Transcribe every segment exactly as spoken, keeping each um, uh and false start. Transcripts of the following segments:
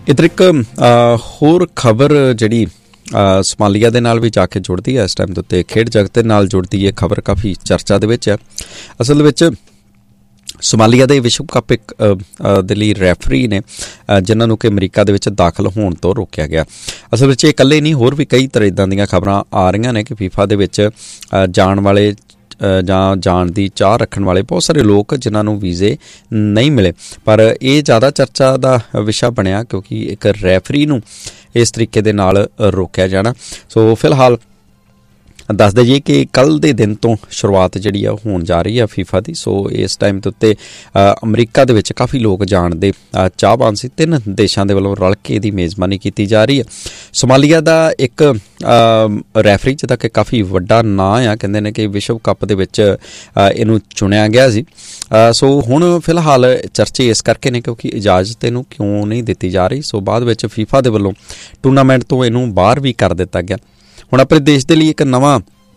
ਇੱਧਰ ਇੱਕ ਹੋਰ ਖਬਰ ਜਿਹੜੀ ਸੋਮਾਲੀਆ ਦੇ ਨਾਲ ਵੀ ਜਾ ਕੇ ਜੁੜਦੀ ਹੈ, ਇਸ ਟਾਈਮ ਦੇ ਉੱਤੇ ਖੇਡ ਜਗਤ ਦੇ ਨਾਲ ਜੁੜਦੀ ਹੈ ਖਬਰ, ਕਾਫੀ ਚਰਚਾ ਦੇ ਵਿੱਚ ਹੈ। ਅਸਲ ਵਿੱਚ ਸੋਮਾਲੀਆ ਦੇ ਵਿਸ਼ਵ ਕੱਪ ਇੱਕ ਦੇ ਲਈ ਰੈਫਰੀ ਨੇ ਜਿਨ੍ਹਾਂ ਨੂੰ ਕਿ ਅਮਰੀਕਾ ਦੇ ਵਿੱਚ ਦਾਖਲ ਹੋਣ ਤੋਂ ਰੋਕਿਆ ਗਿਆ। ਅਸਲ ਵਿੱਚ ਇਹ ਇਕੱਲੇ ਨਹੀਂ, ਹੋਰ ਵੀ ਕਈ ਤਰ੍ਹਾਂ ਇੱਦਾਂ ਦੀਆਂ ਖਬਰਾਂ ਆ ਰਹੀਆਂ ਨੇ ਕਿ ਫੀਫਾ ਦੇ ਵਿੱਚ ਜਾਣ ਵਾਲੇ ਜਾਂ ਜਾਣ ਦੀ ਚਾਹ ਰੱਖਣ ਵਾਲੇ ਬਹੁਤ ਸਾਰੇ ਲੋਕ ਜਿਨ੍ਹਾਂ ਨੂੰ ਵੀਜ਼ੇ ਨਹੀਂ ਮਿਲੇ, ਪਰ ਇਹ ਜ਼ਿਆਦਾ ਚਰਚਾ ਦਾ ਵਿਸ਼ਾ ਬਣਿਆ ਕਿਉਂਕਿ ਇੱਕ ਰੈਫਰੀ ਨੂੰ ਇਸ ਤਰੀਕੇ ਦੇ ਨਾਲ ਰੋਕਿਆ ਜਾਣਾ। ਸੋ ਫਿਲਹਾਲ ਦੱਸ ਦਈਏ ਕਿ ਕੱਲ੍ਹ ਦੇ ਦਿਨ ਤੋਂ ਸ਼ੁਰੂਆਤ ਜਿਹੜੀ ਆ ਹੋਣ ਜਾ ਰਹੀ ਆ ਫੀਫਾ ਦੀ। ਸੋ ਇਸ ਟਾਈਮ ਦੇ ਉੱਤੇ ਅਮਰੀਕਾ ਦੇ ਵਿੱਚ ਕਾਫੀ ਲੋਕ ਜਾਣ ਦੇ ਚਾਹਵਾਨ ਸੀ। ਤਿੰਨ ਦੇਸ਼ਾਂ ਦੇ ਵੱਲੋਂ ਰਲ ਕੇ ਇਹਦੀ ਮੇਜ਼ਬਾਨੀ ਕੀਤੀ ਜਾ ਰਹੀ ਹੈ। ਸੋਮਾਲੀਆ ਦਾ ਇੱਕ ਰੈਫਰੀ ਜਿਹਦਾ ਕਿ ਕਾਫੀ ਵੱਡਾ ਨਾਂ ਆ, ਕਹਿੰਦੇ ਨੇ ਕਿ ਵਿਸ਼ਵ ਕੱਪ ਦੇ ਵਿੱਚ ਇਹਨੂੰ ਚੁਣਿਆ ਗਿਆ ਸੀ। ਸੋ ਹੁਣ ਫਿਲਹਾਲ ਚਰਚੇ ਇਸ ਕਰਕੇ ਨੇ ਕਿਉਂਕਿ ਇਜਾਜ਼ਤ ਇਹਨੂੰ ਕਿਉਂ ਨਹੀਂ ਦਿੱਤੀ ਜਾ ਰਹੀ। ਸੋ ਬਾਅਦ ਵਿੱਚ ਫੀਫਾ ਦੇ ਵੱਲੋਂ ਟੂਰਨਾਮੈਂਟ ਤੋਂ ਇਹਨੂੰ ਬਾਹਰ ਵੀ ਕਰ ਦਿੱਤਾ ਗਿਆ। ਹੁਣ ਆਪਣੇ ਦੇਸ਼ ਦੇ ਲਈ ਇੱਕ ਨਵਾਂ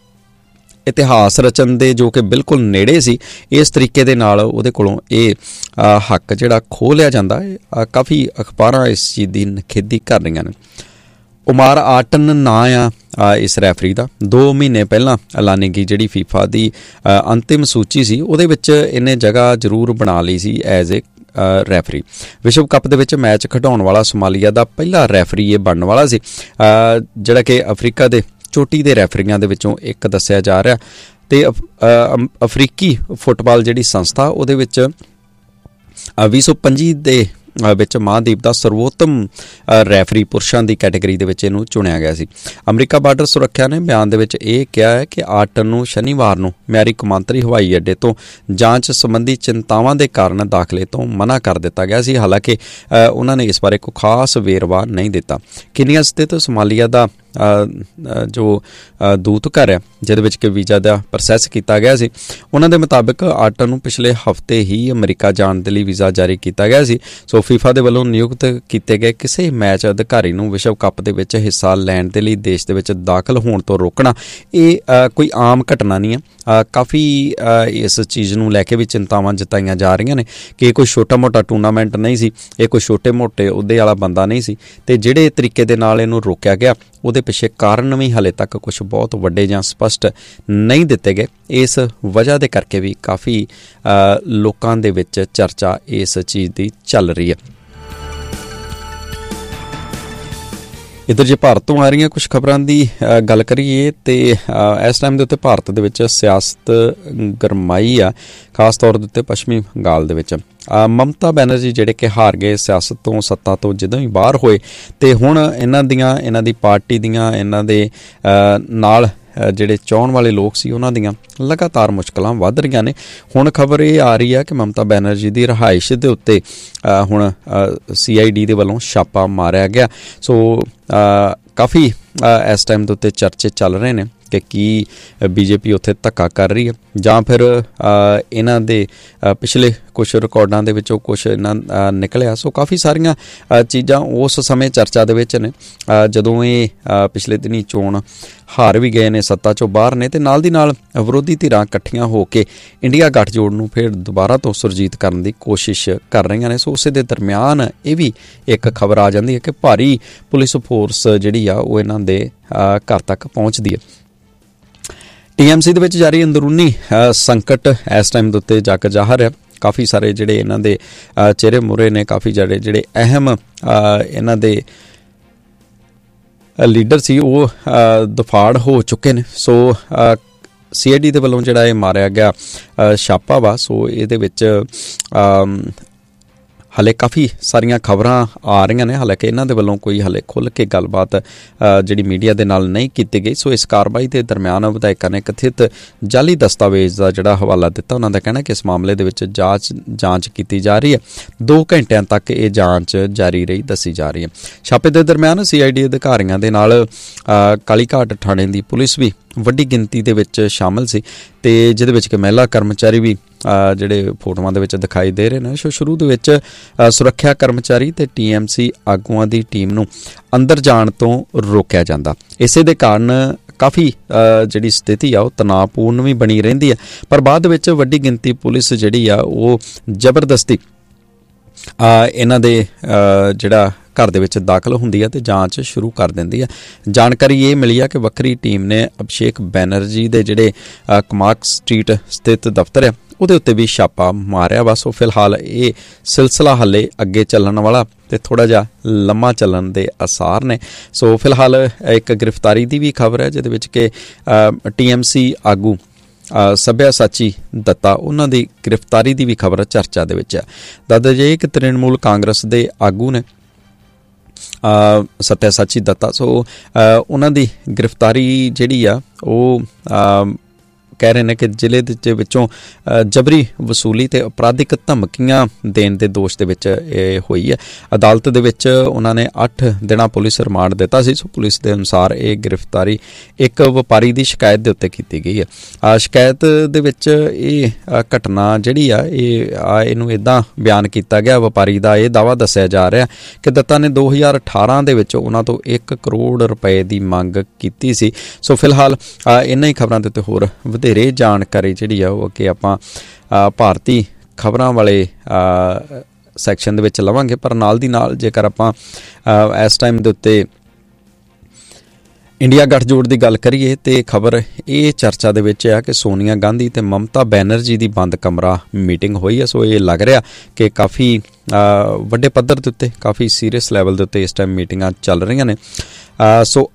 ਇਤਿਹਾਸ ਰਚਨ ਦੇ ਜੋ ਕਿ ਬਿਲਕੁਲ ਨੇੜੇ ਸੀ, ਇਸ ਤਰੀਕੇ ਦੇ ਨਾਲ ਉਹਦੇ ਕੋਲੋਂ ਇਹ ਹੱਕ ਜਿਹੜਾ ਖੋਹ ਲਿਆ ਜਾਂਦਾ ਹੈ। ਕਾਫੀ ਅਖਬਾਰਾਂ ਇਸ ਚੀਜ਼ ਦੀ ਨਿਖੇਧੀ ਕਰ ਰਹੀਆਂ ਨੇ। ਉਮਾਰ ਆਟਨ ਨਾਂ ਆ ਇਸ ਰੈਫਰੀ ਦਾ। ਦੋ ਮਹੀਨੇ ਪਹਿਲਾਂ ਐਲਾਨੀ ਗਈ ਜਿਹੜੀ ਫੀਫਾ ਦੀ ਅੰਤਿਮ ਸੂਚੀ ਸੀ ਉਹਦੇ ਵਿੱਚ ਇਹਨੇ ਜਗ੍ਹਾ ਜ਼ਰੂਰ ਬਣਾ ਲਈ ਸੀ ਐਜ਼ ਏ ਰੈਫਰੀ। ਵਿਸ਼ਵ ਕੱਪ ਦੇ ਵਿੱਚ ਮੈਚ ਖਿਡਾਉਣ ਵਾਲਾ ਸੋਮਾਲੀਆ ਦਾ ਪਹਿਲਾ ਰੈਫਰੀ ਇਹ ਬਣਨ ਵਾਲਾ ਸੀ, ਜਿਹੜਾ ਕਿ ਅਫਰੀਕਾ ਦੇ ਚੋਟੀ ਦੇ ਰੈਫਰੀਆਂ ਦੇ ਵਿੱਚੋਂ ਇੱਕ ਦੱਸਿਆ ਜਾ ਰਿਹਾ। ਅਤੇ ਅਫਰੀਕੀ ਫੁੱਟਬਾਲ ਜਿਹੜੀ ਸੰਸਥਾ ਉਹਦੇ ਵਿੱਚ ਵੀਹ ਸੌ ਪੰਜੀ ਦੇ ਵਿੱਚ ਮਹਾਂਦੀਪ ਦਾ ਸਰਵੋਤਮ ਰੈਫਰੀ ਪੁਰਸ਼ਾਂ ਦੀ ਕੈਟੇਗਰੀ ਦੇ ਵਿੱਚ ਇਹਨੂੰ ਚੁਣਿਆ ਗਿਆ ਸੀ। ਅਮਰੀਕਾ ਬਾਰਡਰ ਸੁਰੱਖਿਆ ਨੇ ਬਿਆਨ ਦੇ ਵਿੱਚ ਇਹ ਕਿਹਾ ਹੈ ਕਿ ਆਟਨ ਨੂੰ ਸ਼ਨੀਵਾਰ ਨੂੰ ਮਿਆਰੀ ਕੌਮਾਂਤਰੀ ਹਵਾਈ ਅੱਡੇ ਤੋਂ ਜਾਂਚ ਸੰਬੰਧੀ ਚਿੰਤਾਵਾਂ ਦੇ ਕਾਰਨ ਦਾਖਲੇ ਤੋਂ ਮਨ੍ਹਾ ਕਰ ਦਿੱਤਾ ਗਿਆ ਸੀ। ਹਾਲਾਂਕਿ ਉਹਨਾਂ ਨੇ ਇਸ ਬਾਰੇ ਕੋਈ ਖਾਸ ਵੇਰਵਾ ਨਹੀਂ ਦਿੱਤਾ। ਕੀਨੀਆ ਸਥਿਤ ਸੋਮਾਲੀਆ ਦਾ ਜੋ ਦੂਤ ਘਰ ਹੈ ਜਿਹਦੇ ਵਿੱਚ ਕਿ ਵੀਜ਼ਾ ਦਾ ਪ੍ਰੋਸੈਸ ਕੀਤਾ ਗਿਆ ਸੀ, ਉਹਨਾਂ ਦੇ ਮੁਤਾਬਿਕ ਆਟਨ ਨੂੰ ਪਿਛਲੇ ਹਫ਼ਤੇ ਹੀ ਅਮਰੀਕਾ ਜਾਣ ਦੇ ਲਈ ਵੀਜ਼ਾ ਜਾਰੀ ਕੀਤਾ ਗਿਆ ਸੀ। ਸੋ ਫੀਫਾ ਦੇ ਵੱਲੋਂ ਨਿਯੁਕਤ ਕੀਤੇ ਗਏ ਕਿਸੇ ਮੈਚ ਅਧਿਕਾਰੀ ਨੂੰ ਵਿਸ਼ਵ ਕੱਪ ਦੇ ਵਿੱਚ ਹਿੱਸਾ ਲੈਣ ਦੇ ਲਈ ਦੇਸ਼ ਦੇ ਵਿੱਚ ਦਾਖਲ ਹੋਣ ਤੋਂ ਰੋਕਣਾ ਇਹ ਕੋਈ ਆਮ ਘਟਨਾ ਨਹੀਂ ਹੈ। ਕਾਫੀ ਇਸ ਚੀਜ਼ ਨੂੰ ਲੈ ਕੇ ਵੀ ਚਿੰਤਾਵਾਂ ਜਤਾਈਆਂ ਜਾ ਰਹੀਆਂ ਨੇ ਕਿ ਇਹ ਕੋਈ ਛੋਟਾ ਮੋਟਾ ਟੂਰਨਾਮੈਂਟ ਨਹੀਂ ਸੀ, ਇਹ ਕੋਈ ਛੋਟੇ ਮੋਟੇ ਅਹੁਦੇ ਵਾਲਾ ਬੰਦਾ ਨਹੀਂ ਸੀ, ਅਤੇ ਜਿਹੜੇ ਤਰੀਕੇ ਦੇ ਨਾਲ ਇਹਨੂੰ ਰੋਕਿਆ ਗਿਆ ਉਹਦੇ ਪਿੱਛੇ ਕਾਰਨ ਵੀ ਹਾਲੇ ਤੱਕ ਕੁਛ ਬਹੁਤ ਵੱਡੇ ਜਾਂ ਸਪਸ਼ਟ ਨਹੀਂ ਦਿੱਤੇ ਗਏ। ਇਸ ਵਜ੍ਹਾ ਦੇ ਕਰਕੇ ਵੀ ਕਾਫੀ ਲੋਕਾਂ ਦੇ ਵਿੱਚ ਚਰਚਾ ਇਸ ਚੀਜ਼ ਦੀ ਚੱਲ ਰਹੀ ਹੈ। ਇੱਧਰ ਜੇ ਭਾਰਤ ਤੋਂ ਆ ਰਹੀਆਂ ਕੁਛ ਖਬਰਾਂ ਦੀ ਗੱਲ ਕਰੀਏ ਤੇ ਇਸ ਟਾਈਮ ਦੇ ਉੱਤੇ ਭਾਰਤ ਦੇ ਵਿੱਚ ਸਿਆਸਤ ਗਰਮਾਈ ਆ, ਖਾਸ ਤੌਰ ਦੇ ਉੱਤੇ ਪੱਛਮੀ ਬੰਗਾਲ ਦੇ ਵਿੱਚ। ਮਮਤਾ ਬੈਨਰਜੀ ਜਿਹੜੇ ਕਿ ਹਾਰ ਗਏ ਸਿਆਸਤ ਤੋਂ, ਸੱਤਾ ਤੋਂ ਜਦੋਂ ਹੀ ਬਾਹਰ ਹੋਏ, ਅਤੇ ਹੁਣ ਇਹਨਾਂ ਦੀਆਂ ਇਹਨਾਂ ਦੀ ਪਾਰਟੀ ਦੀਆਂ ਇਹਨਾਂ ਦੇ ਨਾਲ ਜਿਹੜੇ ਚਾਹੁਣ ਵਾਲੇ ਲੋਕ ਸੀ ਉਹਨਾਂ ਦੀਆਂ ਲਗਾਤਾਰ ਮੁਸ਼ਕਲਾਂ ਵੱਧ ਰਹੀਆਂ ਨੇ। ਹੁਣ ਖਬਰ ਇਹ ਆ ਰਹੀ ਹੈ ਕਿ ਮਮਤਾ ਬੈਨਰਜੀ ਦੀ ਰਿਹਾਇਸ਼ ਦੇ ਉੱਤੇ ਹੁਣ ਸੀ ਆਈ ਡੀ ਦੇ ਵੱਲੋਂ ਛਾਪਾ ਮਾਰਿਆ ਗਿਆ। ਸੋ ਕਾਫੀ ਇਸ ਟਾਈਮ ਦੇ ਉੱਤੇ ਚਰਚੇ ਚੱਲ ਰਹੇ ਨੇ ਕਿ ਕੀ ਬੀਜੇਪੀ ਉੱਥੇ ਧੱਕਾ ਕਰ ਰਹੀ ਹੈ ਜਾਂ ਫਿਰ ਇਹਨਾਂ ਦੇ ਪਿਛਲੇ ਕੁਛ ਰਿਕਾਰਡਾਂ ਦੇ ਵਿੱਚੋਂ ਕੁਛ ਇਹਨਾਂ ਨਿਕਲਿਆ। ਸੋ ਕਾਫੀ ਸਾਰੀਆਂ ਚੀਜ਼ਾਂ ਉਸ ਸਮੇਂ ਚਰਚਾ ਦੇ ਵਿੱਚ ਨੇ ਜਦੋਂ ਇਹ ਪਿਛਲੇ ਦਿਨੀ ਚੋਣ ਹਾਰ ਵੀ ਗਏ ਨੇ, ਸੱਤਾ 'ਚੋਂ ਬਾਹਰ ਨੇ, ਅਤੇ ਨਾਲ ਦੀ ਨਾਲ ਵਿਰੋਧੀ ਧਿਰਾਂ ਇਕੱਠੀਆਂ ਹੋ ਕੇ ਇੰਡੀਆ ਗੱਠਜੋੜ ਨੂੰ ਫਿਰ ਦੁਬਾਰਾ ਤੋਂ ਸੁਰਜੀਤ ਕਰਨ ਦੀ ਕੋਸ਼ਿਸ਼ ਕਰ ਰਹੀਆਂ ਨੇ। ਸੋ ਉਸੇ ਦੇ ਦਰਮਿਆਨ ਇਹ ਵੀ ਇੱਕ ਖਬਰ ਆ ਜਾਂਦੀ ਹੈ ਕਿ ਭਾਰੀ ਪੁਲਿਸ ਫੋਰਸ ਜਿਹੜੀ ਆ ਉਹ ਇਹਨਾਂ ਦੇ ਘਰ ਤੱਕ ਪਹੁੰਚਦੀ ਹੈ। ਟੀ ਐਮ ਸੀ ਦੇ ਵਿੱਚ ਜਾਰੀ ਅੰਦਰੂਨੀ ਸੰਕਟ ਇਸ ਟਾਈਮ ਦੇ ਉੱਤੇ ਜਗ ਜ਼ਾਹਰ ਹੈ। ਕਾਫੀ ਸਾਰੇ ਜਿਹੜੇ ਇਹਨਾਂ ਦੇ ਚਿਹਰੇ ਮੁਹਰੇ ਨੇ, ਕਾਫੀ ਜਿਹੜੇ ਜਿਹੜੇ ਅਹਿਮ ਇਹਨਾਂ ਦੇ ਲੀਡਰ ਸੀ ਉਹ ਦਫਾੜ ਹੋ ਚੁੱਕੇ ਨੇ। ਸੋ ਸੀ ਆਈ ਡੀ ਦੇ ਵੱਲੋਂ ਜਿਹੜਾ ਇਹ ਮਾਰਿਆ ਗਿਆ ਛਾਪਾ ਵਾ, ਸੋ ਇਹਦੇ ਵਿੱਚ ਹਾਲੇ ਕਾਫੀ ਸਾਰੀਆਂ ਖਬਰਾਂ ਆ ਰਹੀਆਂ ਨੇ। ਹਾਲਾਂਕਿ ਇਹਨਾਂ ਦੇ ਵੱਲੋਂ ਕੋਈ ਹਾਲੇ ਖੁੱਲ੍ਹ ਕੇ ਗੱਲਬਾਤ ਜਿਹੜੀ ਮੀਡੀਆ ਦੇ ਨਾਲ ਨਹੀਂ ਕੀਤੀ ਗਈ। ਸੋ ਇਸ ਕਾਰਵਾਈ ਦੇ ਦਰਮਿਆਨ ਵਿਧਾਇਕਾਂ ਨੇ ਕਥਿਤ ਜਾਲੀ ਦਸਤਾਵੇਜ਼ ਦਾ ਜਿਹੜਾ ਹਵਾਲਾ ਦਿੱਤਾ। ਉਹਨਾਂ ਦਾ ਕਹਿਣਾ ਕਿ ਇਸ ਮਾਮਲੇ ਦੇ ਵਿੱਚ ਜਾਂਚ ਜਾਂਚ ਕੀਤੀ ਜਾ ਰਹੀ ਹੈ। ਦੋ ਘੰਟਿਆਂ ਤੱਕ ਇਹ ਜਾਂਚ ਜਾਰੀ ਰਹੀ ਦੱਸੀ ਜਾ ਰਹੀ ਹੈ। ਛਾਪੇ ਦੇ ਦਰਮਿਆਨ ਸੀ ਆਈ ਡੀ ਅਧਿਕਾਰੀਆਂ ਦੇ ਨਾਲ ਕਾਲੀਘਾਟ ਥਾਣੇ ਦੀ ਪੁਲਿਸ ਵੀ ਵੱਡੀ ਗਿਣਤੀ ਦੇ ਵਿੱਚ ਸ਼ਾਮਲ ਸੀ, ਅਤੇ ਜਿਹਦੇ ਵਿੱਚ ਕਿ ਮਹਿਲਾ ਕਰਮਚਾਰੀ ਵੀ ਜਿਹੜੇ ਫੋਟੋਆਂ ਦੇ ਵਿੱਚ ਦਿਖਾਈ ਦੇ ਰਹੇ ਨੇ। ਸੋ ਸ਼ੁਰੂ ਦੇ ਵਿੱਚ ਸੁਰੱਖਿਆ ਕਰਮਚਾਰੀ ਅਤੇ ਟੀ ਐਮ ਸੀ ਆਗੂਆਂ ਦੀ ਟੀਮ ਨੂੰ ਅੰਦਰ ਜਾਣ ਤੋਂ ਰੋਕਿਆ ਜਾਂਦਾ। ਇਸੇ ਦੇ ਕਾਰਨ ਕਾਫੀ ਜਿਹੜੀ ਸਥਿਤੀ ਆ ਉਹ ਤਣਾਅਪੂਰਨ ਵੀ ਬਣੀ ਰਹਿੰਦੀ ਹੈ। ਪਰ ਬਾਅਦ ਵਿੱਚ ਵੱਡੀ ਗਿਣਤੀ ਪੁਲਿਸ ਜਿਹੜੀ ਆ ਉਹ ਜ਼ਬਰਦਸਤੀ ਇਹਨਾਂ ਦੇ ਜਿਹੜਾ ਘਰ ਦੇ ਵਿੱਚ ਦਾਖਲ ਹੁੰਦੀ ਹੈ ਤੇ ਜਾਂਚ ਸ਼ੁਰੂ ਕਰ ਦਿੰਦੀ ਹੈ। ਜਾਣਕਾਰੀ ਇਹ ਮਿਲੀ ਆ ਕਿ ਵੱਖਰੀ ਟੀਮ ਨੇ ਅਭਿਸ਼ੇਕ ਬੈਨਰਜੀ ਦੇ ਜਿਹੜੇ ਕਮਾਕ ਸਟਰੀਟ ਸਥਿਤ ਦਫ਼ਤਰ ਹੈ ਉਹਦੇ ਉੱਤੇ ਵੀ ਛਾਪਾ ਮਾਰਿਆ ਵਾ। ਸੋ ਫਿਲਹਾਲ ਇਹ ਸਿਲਸਿਲਾ ਹਾਲੇ ਅੱਗੇ ਚੱਲਣ ਵਾਲਾ ਤੇ ਥੋੜ੍ਹਾ ਜਿਹਾ ਲੰਮਾ ਚੱਲਣ ਦੇ ਆਸਾਰ ਨੇ। ਸੋ ਫਿਲਹਾਲ ਇੱਕ ਗ੍ਰਿਫਤਾਰੀ ਦੀ ਵੀ ਖਬਰ ਹੈ ਜਿਹਦੇ ਵਿੱਚ ਕਿ ਟੀ ਐਮ ਸੀ ਆਗੂ ਸੱਭਿਆਸਾਚੀ ਦੱਤਾ ਉਹਨਾਂ ਦੀ ਗ੍ਰਿਫਤਾਰੀ ਦੀ ਵੀ ਖਬਰ ਚਰਚਾ ਦੇ ਵਿੱਚ ਹੈ। ਦੱਸਦੇ ਜੇ ਕਿ ਤ੍ਰਿਣਮੂਲ ਕਾਂਗਰਸ ਦੇ ਆਗੂ ਨੇ ਸੱਭਿਆਸਾਚੀ ਦੱਤਾ, ਸੋ ਉਹਨਾਂ ਦੀ ਗ੍ਰਿਫਤਾਰੀ ਜਿਹੜੀ ਆ ਉਹ ਕਹਿ ਰਹੇ ਨੇ ਕਿ ਜ਼ਿਲ੍ਹੇ ਦੇ ਵਿੱਚੋਂ ਜਬਰੀ ਵਸੂਲੀ ਤੇ ਅਪਰਾਧਿਕ ਧਮਕੀਆਂ ਦੇਣ ਦੇ ਦੋਸ਼ ਦੇ ਵਿੱਚ ਇਹ ਹੋਈ ਹੈ। ਅਦਾਲਤ ਦੇ ਵਿੱਚ ਉਹਨਾਂ ਨੇ ਅੱਠ ਦਿਨਾਂ ਪੁਲਿਸ ਰਿਮਾਂਡ ਦਿੱਤਾ ਸੀ। ਸੋ ਪੁਲਿਸ ਦੇ ਅਨੁਸਾਰ ਇਹ ਗ੍ਰਿਫਤਾਰੀ ਇੱਕ ਵਪਾਰੀ ਦੀ ਸ਼ਿਕਾਇਤ ਦੇ ਉੱਤੇ ਕੀਤੀ ਗਈ ਹੈ। ਸ਼ਿਕਾਇਤ ਦੇ ਵਿੱਚ ਇਹ ਘਟਨਾ ਜਿਹੜੀ ਆ ਇਹ ਇਹਨੂੰ ਇੱਦਾਂ ਬਿਆਨ ਕੀਤਾ ਗਿਆ, ਵਪਾਰੀ ਦਾ ਇਹ ਦਾਅਵਾ ਦੱਸਿਆ ਜਾ ਰਿਹਾ ਕਿ ਦੱਤਾ ਨੇ ਦੋ ਹਜ਼ਾਰ ਅਠਾਰਾਂ ਦੇ ਵਿੱਚ ਉਹਨਾਂ ਤੋਂ ਇੱਕ ਕਰੋੜ ਰੁਪਏ ਦੀ ਮੰਗ ਕੀਤੀ ਸੀ। ਸੋ ਫਿਲਹਾਲ ਇਹਨਾਂ ਹੀ ਖਬਰਾਂ ਦੇ ਉੱਤੇ ਹੋਰ ਵਧੇਰੇ ਜਾਣਕਾਰੀ ਜਿਹੜੀ ਆ ਉਹ ਅੱਗੇ ਆਪਾਂ ਭਾਰਤੀ ਖਬਰਾਂ ਵਾਲੇ ਸੈਕਸ਼ਨ ਦੇ ਵਿੱਚ ਲਵਾਂਗੇ। ਪਰ ਨਾਲ ਦੀ ਨਾਲ ਜੇਕਰ ਆਪਾਂ ਇਸ ਟਾਈਮ ਦੇ ਉੱਤੇ ਇੰਡੀਆ ਗੱਠਜੋੜ ਦੀ ਗੱਲ ਕਰੀਏ ਤੇ ਖਬਰ ਇਹ ਚਰਚਾ ਦੇ ਵਿੱਚ ਆ ਕਿ ਸੋਨੀਆ ਗਾਂਧੀ ਤੇ ਮਮਤਾ ਬੈਨਰਜੀ ਦੀ ਬੰਦ ਕਮਰਾ ਮੀਟਿੰਗ ਹੋਈ ਹੈ। ਸੋ ਇਹ ਲੱਗ ਰਿਹਾ ਕਿ ਕਾਫੀ ਵੱਡੇ ਪੱਧਰ ਦੇ ਉੱਤੇ, ਕਾਫੀ ਸੀਰੀਅਸ ਲੈਵਲ ਦੇ ਉੱਤੇ ਇਸ ਟਾਈਮ ਮੀਟਿੰਗਾਂ ਚੱਲ ਰਹੀਆਂ ਨੇ। ਸੋ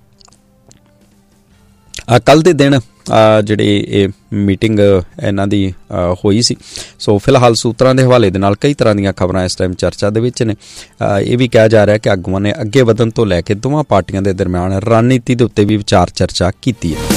ਕੱਲ੍ਹ ਦੇ ਦਿਨ ਜਿਹੜੀ ਇਹ ਮੀਟਿੰਗ ਇਹਨਾਂ ਦੀ ਹੋਈ ਸੀ। ਸੋ ਫਿਲਹਾਲ ਸੂਤਰਾਂ ਦੇ ਹਵਾਲੇ ਦੇ ਨਾਲ ਕਈ ਤਰ੍ਹਾਂ ਦੀਆਂ ਖਬਰਾਂ ਇਸ ਟਾਈਮ ਚਰਚਾ ਦੇ ਵਿੱਚ ਨੇ। ਇਹ ਵੀ ਕਿਹਾ ਜਾ ਰਿਹਾ ਕਿ ਆਗੂਆਂ ਨੇ ਅੱਗੇ ਵਧਣ ਤੋਂ ਲੈ ਕੇ ਦੋਵਾਂ ਪਾਰਟੀਆਂ ਦੇ ਦਰਮਿਆਨ ਰਣਨੀਤੀ ਦੇ ਉੱਤੇ ਵੀ ਵਿਚਾਰ ਚਰਚਾ ਕੀਤੀ ਹੈ।